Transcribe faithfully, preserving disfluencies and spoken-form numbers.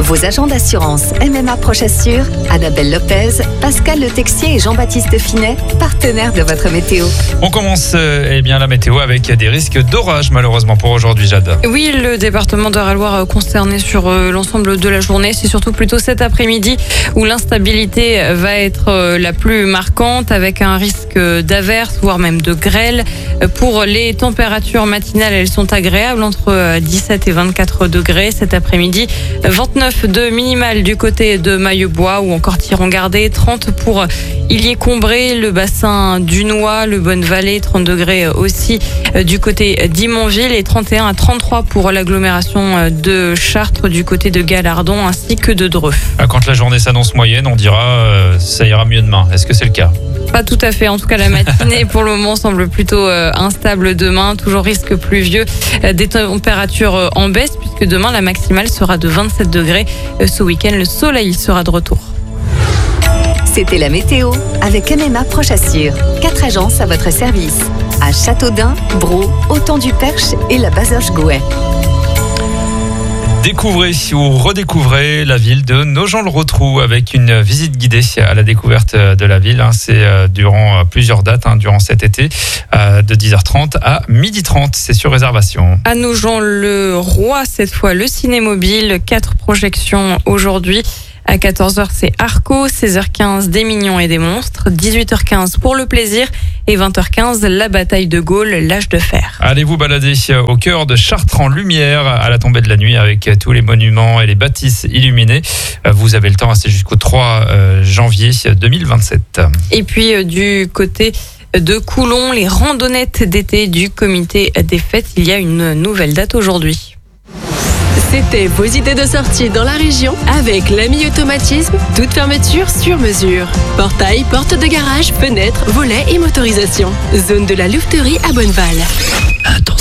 Vos agents d'assurance M M A Proche Assure, Annabelle Lopez, Pascal Le Texier et Jean-Baptiste Finet, partenaires de votre météo. On commence euh, eh bien, la météo avec des risques d'orage malheureusement pour aujourd'hui, Jade. Oui, le département d'Eure-et-Loir concerné sur euh, l'ensemble de la journée. C'est surtout plutôt cet après-midi où l'instabilité va être euh, la plus marquante avec un risque d'averse, voire même de grêle. Pour les températures matinales, elles sont agréables entre dix-sept et vingt-quatre degrés cet après-midi. vingt-neuf de minimal du côté de Maillebois ou encore Tiron-Gardé, trente pour Illier-Combré, le bassin du Noix, le Bonne-Vallée, trente degrés aussi du côté d'Imonville et trente et un à trente-trois pour l'agglomération de Chartres du côté de Gallardon ainsi que de Dreux. Quand la journée s'annonce moyenne, on dira euh, ça ira mieux demain. Est-ce que c'est le cas ? Pas tout à fait. En tout cas, la matinée pour le moment semble plutôt euh, instable demain. Toujours risque pluvieux. Euh, des températures euh, en baisse puisque demain la maximale sera de vingt-sept degrés. Euh, ce week-end, le soleil sera de retour. C'était la météo avec M M A Proche Assure. Quatre agences à votre service. À Châteaudun, Braux, Autant-du-Perche et la Bazoche-Gouet. Découvrez ou redécouvrez la ville de Nogent-le-Rotrou avec une visite guidée à la découverte de la ville. C'est durant plusieurs dates, durant cet été, de dix heures trente à midi trente. C'est sur réservation. À Nogent-le-Roi, cette fois, le ciné-mobile. Quatre projections aujourd'hui. À quatorze heures, c'est Arco, seize heures quinze, Des Mignons et des Monstres, dix-huit heures quinze pour le plaisir et vingt heures quinze, La Bataille de Gaulle, l'âge de fer. Allez vous balader au cœur de Chartres en lumière à la tombée de la nuit avec tous les monuments et les bâtisses illuminées. Vous avez le temps, c'est jusqu'au trois janvier deux mille vingt-sept. Et puis du côté de Coulon, les randonnettes d'été du comité des fêtes, il y a une nouvelle date aujourd'hui. C'était vos idées de sortie dans la région avec l'Ami Automatisme, toute fermeture sur mesure. Portail, porte de garage, fenêtres, volets et motorisation. Zone de la louveterie à Bonneval.